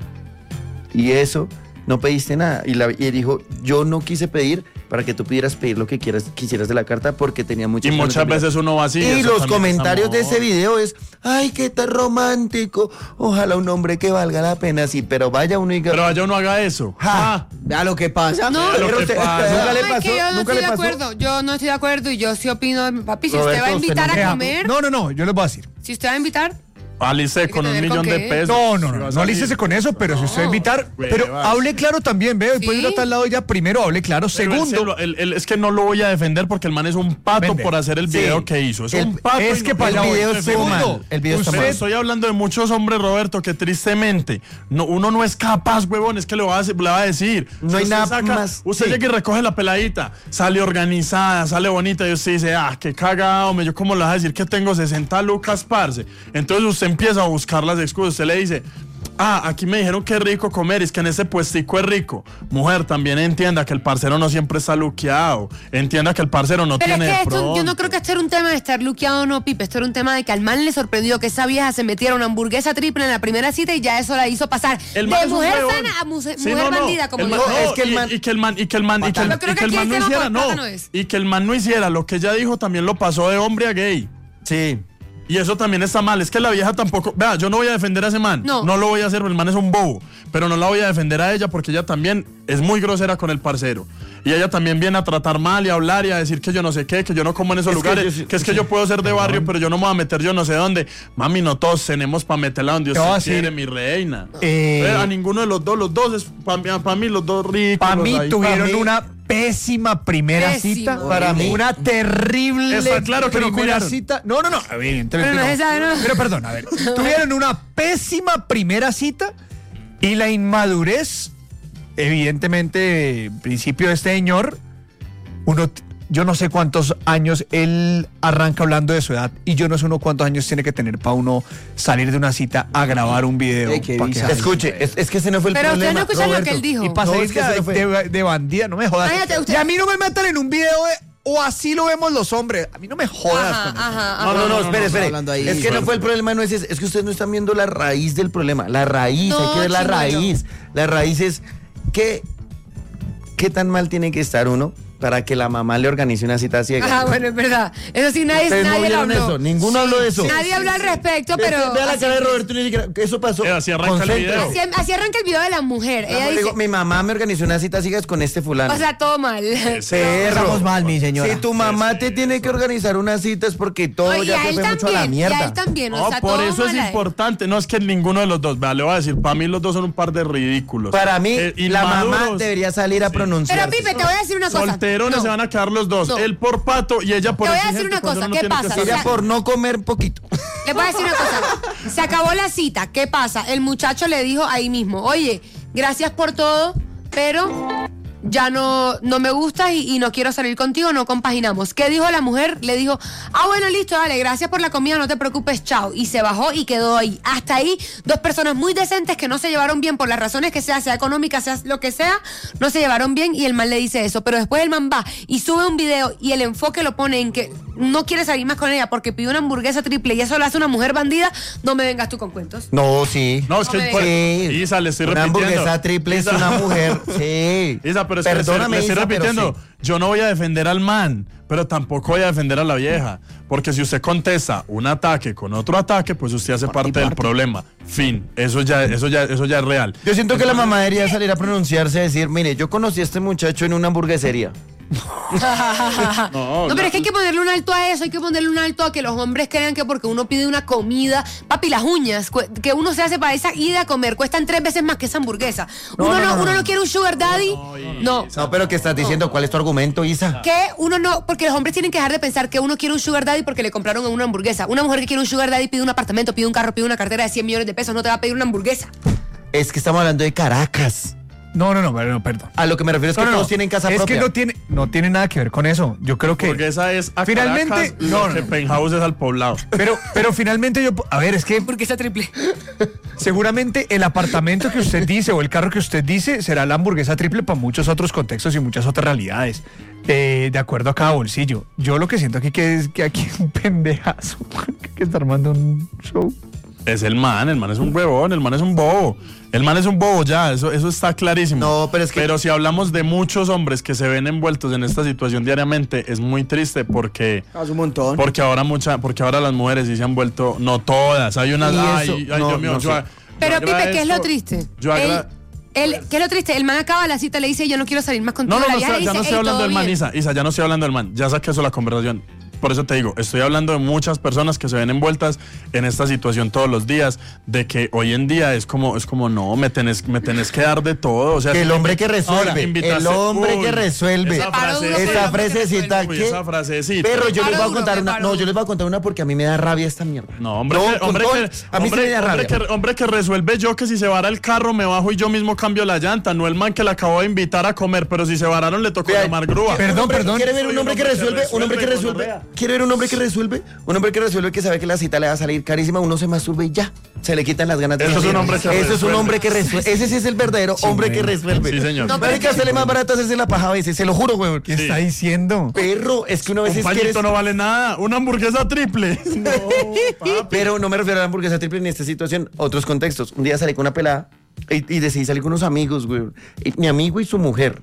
Y eso, no pediste nada. Y, la, y él dijo, yo no quise pedir para que tú pudieras pedir lo que quieras, quisieras de la carta porque tenía muchas Y muchas ganas de veces uno va así. y eso los también es comentarios de amor. ese video es, ay, qué tan romántico. Ojalá un hombre que valga la pena, sí, pero vaya uno y diga, Pero vaya uno haga eso. Ja. Ah, Vea lo que pasa. No, Vea lo pero que usted- pasa. nunca le No, es pasó, que yo no nunca estoy le de pasó. acuerdo. Yo no estoy de acuerdo y yo sí opino, papi, si Roberto, usted va a usted invitar no- a Vea, comer, No, no, no, yo les voy a decir. si usted va a invitar, Alice que con un tener millón con de qué. pesos. No, no, Si no, va a no salir. alícese con eso, pero si usted va a invitar, pero huevas. hable claro también, veo, y puede ir Sí. a tal lado ya, primero hable claro, Pero él se segundo, lo- él- él- es que no lo voy a defender porque el man es un pato Vende. por hacer el Sí. video que hizo. Es El- un pato. es y que no- para el allá voy. video estuvo Segundo, mal, el video está Pero mal. estoy hablando de muchos hombres, Roberto, que tristemente no, uno no es capaz, huevón, es que le va a, le va a decir. No Si hay usted nada más, Usted sí. llega y recoge la peladita, sale organizada, sale bonita, y usted dice, ah, qué cagado, me yo cómo le vas a decir que tengo sesenta lucas, parce. Entonces usted empieza a buscar las excusas, usted le dice, ah, aquí me dijeron que es rico comer, es que en ese puestico es rico. Mujer, también entienda que el parcero no siempre está luqueado, entienda que el parcero no pero es tiene que de esto, yo no pronto. creo que esto era un tema de estar luqueado o no, Pipe. Esto era un tema de que al man le sorprendió que esa vieja se metiera una hamburguesa triple en la primera cita y ya eso la hizo pasar El man de es un mujer huevón. sana a muse- Sí, mujer no, no. bandida, como El yo. man- No, no, es que el y- man- y que el man y que el man y que el, Yo creo y que que el aquí man el no tema hiciera por no plátano es. y que el man no hiciera lo que ella dijo también lo pasó de hombre a gay. Sí. Y eso también está mal. Es que la vieja tampoco. Vea, yo no voy a defender a ese man. No. No lo voy a hacer, el man es un bobo. Pero no la voy a defender a ella porque ella también es muy grosera con el parcero. Y ella también viene a tratar mal y a hablar y a decir que yo no sé qué, que yo no como en esos Es que lugares. yo sí- que es que yo puedo ser de barrio, pero yo no me voy a meter yo no sé dónde. Mami, no todos tenemos para meterla donde Te voy a usted decir, quiere, mi reina. eh, Vea, a ninguno de los dos. Los dos es. Para mí, los dos ricos. para mí ahí. tuvieron pa' mí- una pésima primera Pésimo. cita, Para mí- una terrible Está claro que no primera cuidaron. cita. No, no, no, evidentemente Pero no no. se sabe, ¿no? Pero perdón, a ver, tuvieron una pésima primera cita y la inmadurez, evidentemente, en principio de este señor, uno, t- yo no sé cuántos años él arranca hablando de su edad y yo no sé uno cuántos años tiene que tener para uno salir de una cita a grabar un video. Ey, qué pa' que- bizarro. Escuche, es, es que ese no fue el Pero ustedes problema. no escuchan lo Roberto. que él dijo. Y para No, salir es que de, eso fue- de- de bandida, no me jodas. Cállate, usted- Y a mí no me metan en un video de, o así lo vemos los hombres. A mí no me jodas Ajá, con eso. ajá, No, no, ajá. no, espere, no, espere. hablando ahí. Es que no fue el problema, no es ese. Es que ustedes no están viendo la raíz del problema. La raíz, No, hay que ver la chimuelo. raíz. La raíz es que, ¿qué tan mal tiene que estar uno para que la mamá le organice una cita ciega? Ajá, bueno, es verdad. Eso sí, nadie, Ustedes no nadie lo vieron habló. eso, ninguno habló de eso. Nadie habló al respecto, pero. Vea la así- cara de Roberto y ni siquiera- que eso pasó. Eh, así arranca el Concéntrese. video. Así, así arranca el video de la mujer. La Ella mujer dice, dijo, mi mamá me organizó una cita ciegas con este fulano. o sea, todo mal. Perro. Estamos mal, mi señora. Si tu mamá te tiene que organizar una cita es porque todo Oye, ya a se él fue mucho a la también, y a mierda. él también, o No, sea, por todo eso es mal ahí. importante. No es que ninguno de los dos. Vea, le voy a decir, para mí los dos son un par de ridículos. Para mí, Eh, la mamá inmaduros. debería salir a pronunciar. Pero Pipe, te voy a decir una cosa. Solterones No. se van a quedar los dos. No. Él por pato y ella por Te voy a exigente decir una cuando cosa, uno ¿qué tiene que pasa? estar- O Ella sea, por no comer poquito. Le voy a decir una cosa. Se acabó la cita. ¿Qué pasa? El muchacho le dijo ahí mismo, oye, gracias por todo, pero ya no, no me gustas y, y no quiero salir contigo, no compaginamos. ¿Qué dijo la mujer? Le dijo, ah, bueno, listo, dale, gracias por la comida, no te preocupes, chao. Y se bajó y quedó ahí. Hasta ahí, dos personas muy decentes que no se llevaron bien por las razones que sea, sea económica, sea lo que sea, no se llevaron bien y el man le dice eso. Pero después el man va y sube un video y el enfoque lo pone en que no quiere salir más con ella porque pidió una hamburguesa triple y eso lo hace una mujer bandida, no me vengas tú con cuentos. No, sí. No, es que No por- Sí. Isa, le estoy Una repitiendo. hamburguesa triple es Isa. una mujer. Sí. Isa, pero es que Perdóname, le estoy Isa, pero repitiendo. sí. Yo no voy a defender al man, pero tampoco voy a defender a la vieja. Porque si usted contesta un ataque con otro ataque, pues usted hace parte del problema. Fin. Eso ya, eso ya, eso ya es real. Yo siento que la mamá debería salir a pronunciarse y decir, mire, yo conocí a este muchacho en una hamburguesería. No, pero es que hay que ponerle un alto a eso, hay que ponerle un alto a que los hombres crean que porque uno pide una comida, papi, las uñas cu- que uno se hace para esa ida a comer cuestan tres veces más que esa hamburguesa. No, uno no, no, no, no, uno no. no quiere un sugar daddy. No. No, pero ¿qué estás diciendo? ¿Cuál es tu argumento, Isa? Que uno no, porque los hombres tienen que dejar de pensar que uno quiere un sugar daddy porque le compraron una hamburguesa. Una mujer que quiere un sugar daddy pide un apartamento, pide un carro, pide una cartera de cien millones de pesos, no te va a pedir una hamburguesa. Es que estamos hablando de Caracas. No, no, no, pero no, perdón. A lo que me refiero es que No, no, todos no. tienen casa es propia. que no tiene, no tiene nada que ver con eso. Yo creo que. Porque esa es a Finalmente, Caracas, no, lo no, que no. Penthouse es al poblado. Pero, pero finalmente yo. A ver, es que Hamburguesa triple. seguramente el apartamento que usted dice o el carro que usted dice será la hamburguesa triple para muchos otros contextos y muchas otras realidades. Eh, de acuerdo a cada bolsillo. Yo lo que siento aquí que es que aquí es un pendejazo que está armando un show. Es el man, el man es un huevón, el man es un bobo. El man es un bobo ya, eso, eso está clarísimo. No, pero es que- Pero si hablamos de muchos hombres que se ven envueltos en esta situación diariamente, es muy triste porque... Hace un montón. Porque ahora mucha, porque ahora las mujeres sí se han vuelto, no todas, hay unas, Y ay, eso, ay, no, Dios mío, no yo, sé. yo Pero Pipe, ¿qué es lo agradezco- triste? Yo Él- agra- él- ¿Qué es lo triste? El man acaba la cita, le dice, yo no quiero salir más contigo. No, no, La no, vieja estoy- le ya dice, no estoy "Ey, hablando ¿todo del man, bien?". Isa, Isa, ya no estoy hablando del man, ya saqué eso la conversación. Por eso te digo, estoy hablando de muchas personas que se ven envueltas en esta situación todos los días, de que hoy en día es como, es como no, me tenés, me tenés que dar de todo. O sea, El si hombre me- que resuelve, Ahora, invitaste- el hombre Uy, que resuelve. Esa Paro duro, frasecita. Esa hombre que frasecita Uy, que... esa frasecita. Pero yo les voy a Paro contar duro, una, paro no, yo duro. les voy a contar una porque a mí me da rabia esta mierda. No, hombre, No, que, con hombre, todo- que, a mí sí hombre, me da hombre, rabia. que, hombre que resuelve yo que si se vara el carro me bajo y yo mismo cambio la llanta, no el man que le acabo de invitar a comer, pero si se vararon le tocó Vea, llamar grúa. Perdón, Un hombre- perdón. ¿Quiere ver Soy un hombre que resuelve? Un hombre que resuelve. gonorrea. ¿Quiere ver un hombre que resuelve? Un hombre que resuelve que sabe que la cita le va a salir carísima, uno se masturba y ya. Se le quitan las ganas de Eso es un salir. hombre que Eso es un resuelve. hombre que resuelve. Ese sí es el verdadero hombre que resuelve. Sí, señor. No, pero Marica, sale más barato hacerse la paja a veces, se lo juro, weón. ¿Qué Sí. está diciendo? Perro, es que uno a Un veces quiere... pañito no vale nada, una hamburguesa triple. No, papi. Pero no me refiero a la hamburguesa triple en esta situación. Otros contextos. Un día salí con una pelada y, y decidí salir con unos amigos, güey. Y mi amigo y su mujer.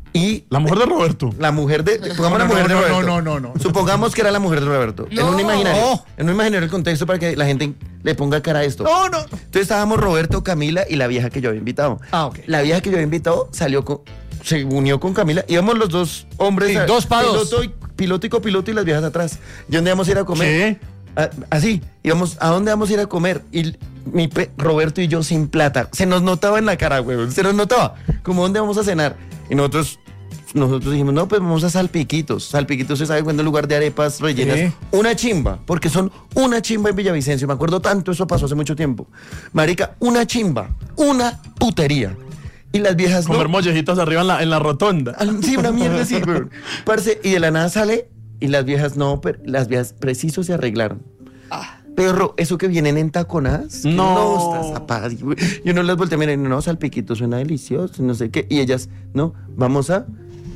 Y La mujer de Roberto. la mujer de... Pongamos la no, mujer de no, Roberto. no, no, no, no. Supongamos que era la mujer de Roberto. En No. un imaginario. En un imaginario el contexto para que la gente le ponga cara a esto. No, no. Entonces estábamos Roberto, Camila y la vieja que yo había invitado. Ah, ok. La vieja que yo había invitado salió con... Se unió con Camila. Íbamos los dos hombres... Sí, a- dos pa' dos. piloto y, piloto y copiloto y las viejas atrás. ¿Y dónde vamos a ir a comer? ¿Qué? A- así, íbamos, ¿a dónde vamos a ir a comer? Y mi pe- Roberto y yo sin plata. Se nos notaba en la cara, güey. Se nos notaba. Como, ¿dónde vamos a cenar? Y nosotros, nosotros dijimos, no, pues vamos a Salpiquitos. Salpiquitos, ¿se sabe cuándo en lugar de arepas rellenas? Sí. Una chimba, porque son una chimba en Villavicencio. Me acuerdo tanto, eso pasó hace mucho tiempo. Marica, una chimba, una putería. Y las viejas Comer no. mollejitas arriba en la, en la rotonda. Al- Sí, una mierda así, güey. Parce, y de la nada sale y las viejas no, pero las viejas preciso se arreglaron. Perro, eso que vienen en taconadas. que No. No, estás apagada. Yo no las volteé, miren, no, salpiquito suena delicioso, no sé qué. Y ellas, no, vamos a,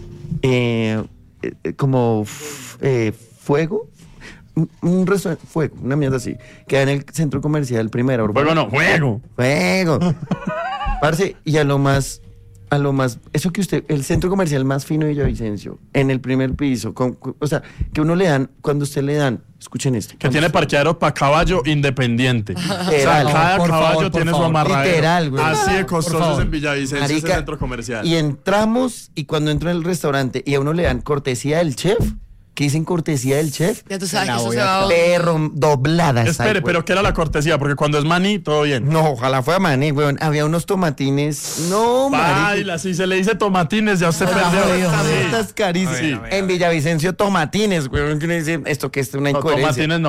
eh, eh, como, f- eh, fuego. Un- Un restaurante, fuego, una mierda así. Queda en el centro comercial Primera Urbana. Fuego no, fuego. Fuego. Parce, y a lo más, a lo más, eso que usted, el centro comercial más fino de Villavicencio, en el primer piso, con- con- o sea, que uno le dan, cuando usted le dan, escuchen esto. Que tiene parqueadero para caballo independiente. O sea, Literal. cada Por caballo favor, por tiene su favor. amarradero. Literal, güey. Así de Por costosos favor. en Villavicencio ese Marica, centro comercial. Y entramos, y cuando entro en el restaurante, y a uno le dan cortesía del chef, ¿qué dicen cortesía del chef? Ya tú sabes La que eso voy se a- va a... Perro, doblada. esa, Espere, güey. pero ¿qué era la cortesía? Porque cuando es maní, todo bien. No, ojalá fuera maní, weón. Había unos tomatines. No, marica. Baila, si se le dice tomatines, ya usted perdió. Están Sí. estas carísimas. Sí. En Villavicencio, tomatines, weón. Que uno dice, esto que es una No, incoherencia. tomatines no.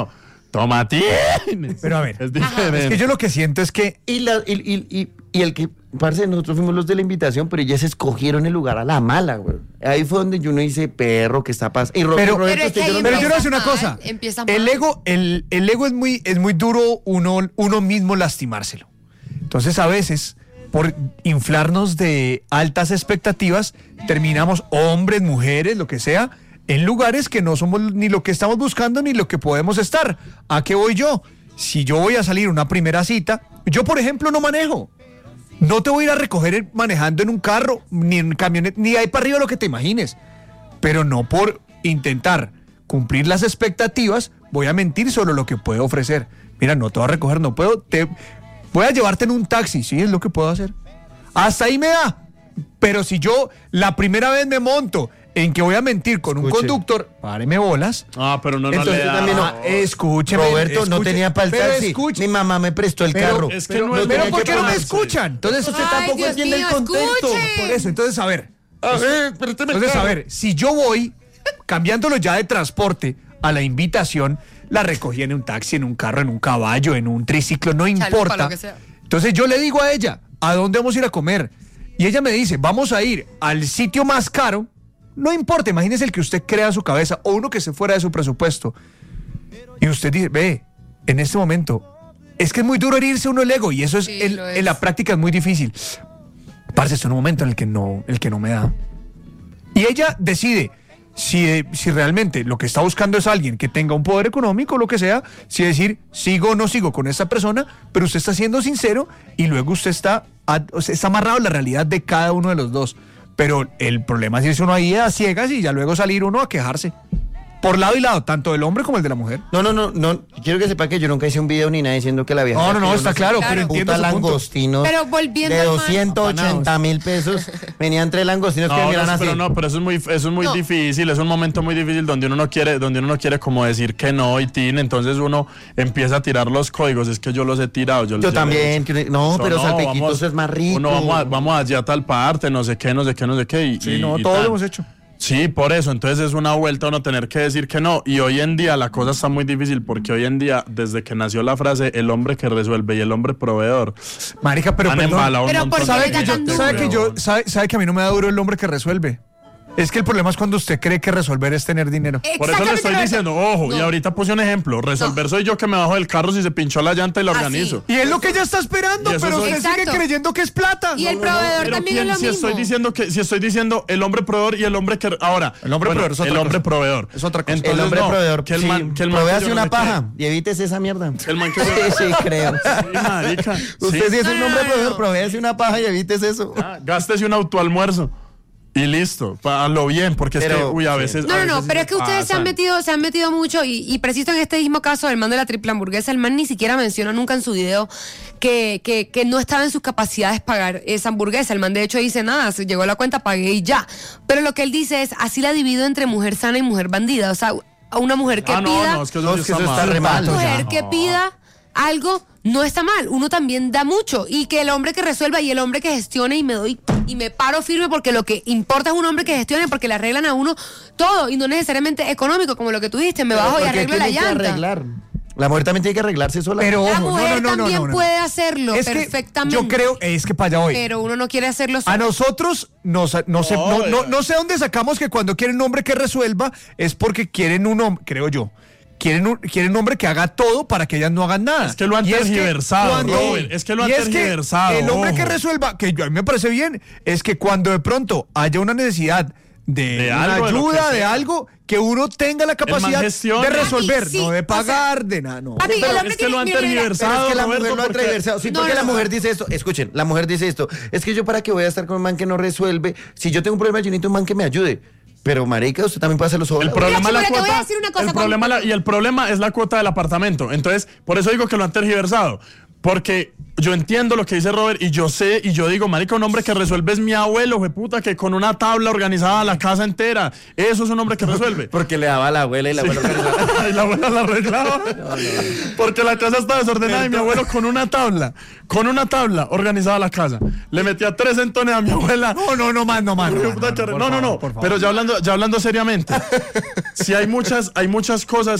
Tomatines. Pero a ver, Es diferente. es que yo lo que siento es que Y, la, y, y, y, y el que, parce, nosotros fuimos los de la invitación, pero ellas escogieron el lugar a la mala, güey. Ahí fue donde yo no hice perro, que está pasando. Y Ro- Pero- Roberto, Pero es que usted, yo ahí no- Pero yo le voy a decir una Empieza cosa. mal, empieza El mal. ego, el, el ego es muy, es muy duro uno, uno mismo lastimárselo. Entonces, a veces, por inflarnos de altas expectativas, terminamos, hombres, mujeres, lo que sea, en lugares que no somos ni lo que estamos buscando ni lo que podemos estar. ¿A qué voy yo? Si yo voy a salir a una primera cita, yo, por ejemplo, no manejo. No te voy a ir a recoger manejando en un carro, ni en camioneta, ni ahí para arriba lo que te imagines. Pero no por intentar cumplir las expectativas, voy a mentir sobre lo que puedo ofrecer. Mira, no te voy a recoger, no puedo, te voy a llevarte en un taxi, sí, es lo que puedo hacer. Hasta ahí me da. Pero si yo la primera vez me monto en que voy a mentir con un Escuche. conductor, páreme bolas. Ah, pero no, no Entonces le yo da. también no. Ah, escúcheme, Roberto no escuche, tenía para el pero taxi. escuche. Mi mamá me prestó el Pero- carro. es que pero, no pero tenía ¿por que qué no me ponerse. escuchan? Entonces usted Ay, tampoco Dios entiende mío, el contexto. escuche. Por eso, entonces a ver. A ver, présteme el Entonces, a carro. ver, si yo voy cambiándolo ya de transporte a la invitación, la recogí en un taxi, en un carro, en un caballo, en un triciclo, no Chalupa, importa. lo que sea. Entonces yo le digo a ella, ¿a dónde vamos a ir a comer? Y ella me dice, vamos a ir al sitio más caro. No importa, imagínese el que usted crea en su cabeza o uno que esté fuera de su presupuesto. Y usted dice, ve, en este momento, es que es muy duro herirse uno el ego y eso es, Sí, en, lo en es. la práctica es muy difícil. Parce, esto es un momento en el que no, el que no me da. Y ella decide si, eh, si realmente lo que está buscando es alguien que tenga un poder económico o lo que sea, si decir sigo o no sigo con esta persona, pero usted está siendo sincero y luego usted está, a- o sea, está amarrado a la realidad de cada uno de los dos. Pero el problema es irse uno ahí a ciegas y ya luego salir uno a quejarse. Por lado y lado, tanto del hombre como el de la mujer. No, no, no, no. Quiero que sepa que yo nunca hice un video ni nada diciendo que la vieja. No, no, no, tenía está unos claro, pero entiendo puta su punto. langostinos. Pero volviendo de al man- doscientos ochenta mil pesos. Venían tres langostinos que No, miran no, así. pero no, pero eso es muy, eso es muy No. difícil, es un momento muy difícil donde uno no quiere, donde uno no quiere como decir que no y tin, entonces uno empieza a tirar los códigos, es que yo los he tirado. Yo, Yo yo también. les- que- No, So, pero no, salpequitos vamos- es más rico. Uno vamos, a, vamos allá a tal parte, no sé qué, no sé qué, no sé qué. Y, Sí, y- no, y todo tal. lo hemos hecho. Sí, por eso, entonces es una vuelta uno tener que decir que no. Y hoy en día la cosa está muy difícil porque hoy en día, desde que nació la frase el hombre que resuelve y el hombre proveedor, Marica, pero han perdón, embalado un Pero montón ¿por de qué ¿sabe le que yo, tan gente, sabe que weón. yo, sabe, sabe que a mí no me da duro el hombre que resuelve? Es que el problema es cuando usted cree que resolver es tener dinero. Por eso le estoy Exactamente, diciendo, ojo, y No. ahorita puse un ejemplo, resolver soy yo que me bajo del carro si se pinchó la llanta y lo Ah, organizo. Y es lo que ella está esperando, Y eso pero es- usted Exacto. sigue creyendo que es plata. Y el proveedor Pero también ¿quién? es lo si mismo. estoy diciendo que si estoy diciendo el hombre proveedor y el hombre que ahora El hombre proveedor es otra el hombre cosa. proveedor Es otra cosa. Entonces, El hombre no, proveedor. que el sí, man que el man provéase que yo no una me paja quede. y evítese esa mierda. El man que yo- Sí, sí, creo. Sí, marica. Usted Sí. sí es un No, no, hombre no, proveedor, no. provéase una paja y evítese eso. Ah, gástese un autoalmuerzo y listo, para lo bien, porque es que Pero, uy, a sí. veces No, a no, no, veces pero sí es que ustedes se han pasan. metido, se han metido mucho y, y preciso en este mismo caso del man de la triple hamburguesa, el man ni siquiera menciona nunca en su video que, que, que no estaba en sus capacidades pagar esa hamburguesa. El man de hecho dice nada, se llegó a la cuenta, pagué y ya. Pero lo que él dice es, así la divido entre mujer sana y mujer bandida. O sea, a una mujer que Ah, no, pida, no, es que No, eso, es sí que eso está está mal. re mal. una mujer No. que pida algo no está mal, uno también da mucho y que el hombre que resuelva y el hombre que gestione y me doy y me paro firme porque lo que importa es un hombre que gestione porque le arreglan a uno todo y no necesariamente económico como lo que tú dijiste, me bajo y Porque arreglo la tiene que llanta. arreglar. La mujer también tiene que arreglarse sola. Pero La ojo, no, mujer no, no, no, también no, no. puede hacerlo Es que perfectamente. yo creo, es que para allá voy. Pero uno no quiere hacerlo A solo. nosotros nos, no, sé, no, no, no sé dónde sacamos que cuando quieren un hombre que resuelva es porque quieren un hombre, creo yo, quieren un, quieren un hombre que haga todo para que ellas no hagan nada. Es que lo han Y tergiversado, cuando- Robert, es que lo han y es que tergiversado, el hombre que ojo. resuelva, que yo- a mí me parece bien, es que cuando de pronto haya una necesidad de, De una algo, de lo ayuda, que de sea. algo, que uno tenga la capacidad gestione. de resolver, Papi, sí, no de o pagar, de nada, no. Papi, Pero el hombre es que lo han tiene- mira, mira, tergiversado. Pero es que la Roberto, mujer lo ha porque- atravesado. Sí, No, porque no, la no. mujer dice esto. Escuchen, la mujer dice esto. Es que yo para qué voy a estar con un man que no resuelve. Si yo tengo un problema, yo necesito un man que me ayude. Pero, marica, usted también puede hacerlo sola. El güey. problema es la Mira, Chimura, te voy a cuota. decir una cosa, el Juan. problema la- y el problema es la cuota del apartamento. Entonces, por eso digo que lo han tergiversado. Porque yo entiendo lo que dice Robert y yo sé y yo digo, marica, un hombre que resuelve es mi abuelo, fue puta, que con una tabla organizaba la casa entera. Eso es un hombre que resuelve. Porque le daba a la abuela y la abuela organizaba. Y la abuela la arreglaba. Porque la casa estaba desordenada y mi abuelo con una tabla, con una tabla organizaba la casa. Le metía tres entones a mi abuela. No, no, no más, no más. Hijo No, de puta, no, que- por no, no, favor, no. por favor. Pero ya hablando, ya hablando seriamente, si hay muchas, hay muchas cosas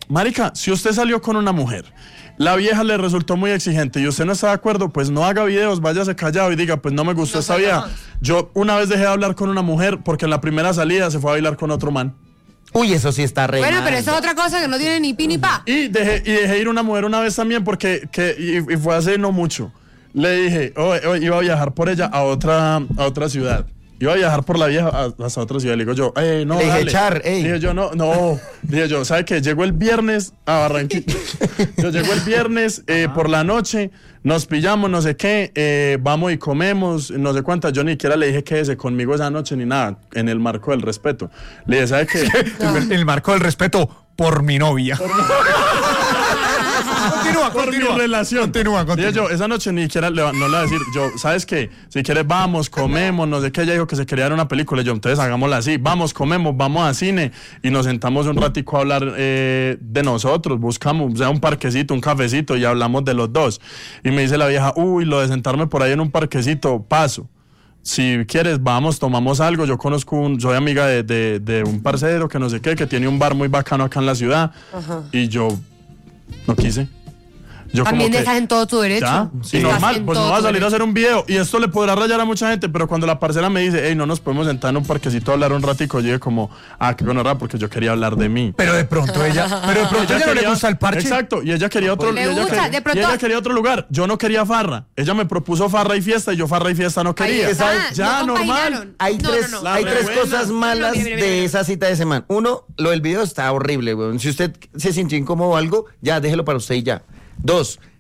marica, si usted salió con una mujer, la vieja le resultó muy exigente y usted no está de acuerdo, pues no haga videos, váyase callado y diga, pues no me gustó No esta sé, vieja. no. Yo una vez dejé de hablar con una mujer porque en la primera salida se fue a bailar con otro man. Uy, eso sí está re Bueno, mal. pero eso es otra cosa que no tiene ni pi ni pa. Y dejé, y dejé ir una mujer una vez también porque que, y, y fue hace no mucho. Le dije, oh, oh, iba a viajar por ella a otra, a otra ciudad. Iba a viajar por la vieja a- hasta otra ciudad. Le digo yo, eh, no, Le dije, dale. Char, ey. Dije yo, no, no. Dije yo, ¿sabe qué? Llegó el viernes a Barranquilla. Yo llego el viernes eh, por la noche, nos pillamos, no sé qué, eh, vamos y comemos, no sé cuántas. Yo ni siquiera le dije quédese conmigo esa noche ni nada, en el marco del respeto. Le dije, ¿sabe qué? En el marco del respeto por mi novia. Continúa, Por continúa. mi relación. Continúa, continúa. Dije yo, esa noche ni siquiera le, va- no le voy a decir, yo, ¿sabes qué? Si quieres vamos, comemos, no sé qué. Ella dijo que se quería ver una película. Yo, entonces hagámosla así. Vamos, comemos, vamos a cine y nos sentamos un ratico a hablar eh, de nosotros. Buscamos, o sea, un parquecito, un cafecito y hablamos de los dos. Y me dice la vieja, uy, lo de sentarme por ahí en un parquecito, paso. Si quieres, vamos, tomamos algo. Yo conozco un, soy amiga de, de, de un parcero que no sé qué, que tiene un bar muy bacano acá en la ciudad. Ajá. Y yo no quise. Yo También como que, estás en todo tu derecho. ya, Sí. y Estás normal, en pues no todo va a tu salir a derecho. hacer un video y esto le podrá rayar a mucha gente, pero cuando la parcera me dice, hey, no nos podemos sentar en un parquecito a hablar un ratico, yo dije como, ah, qué gonorrea, porque yo quería hablar de mí. Pero de pronto ella, pero de pronto ella no le gusta el parche. Exacto, y ella quería otro, Le y ella gusta, quería, de pronto- y ella quería otro lugar. Yo no quería farra. Ella me propuso farra y fiesta y yo farra y fiesta no Ahí quería. está, Ya, no normal. compaginaron. Hay No, tres, no, no. hay La tres rebuena. cosas malas No, no, mire, mire, de mire. esa cita de semana. Uno, lo del video está horrible, weón. Si usted se sintió incómodo o algo, ya déjelo para usted y ya. Dos,